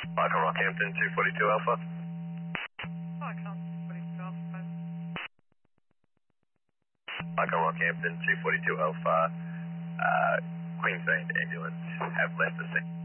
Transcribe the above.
Michael Rockhampton, 242 Alpha. Michael Rockhampton, 242 Alpha. Queensland ambulance have left the scene.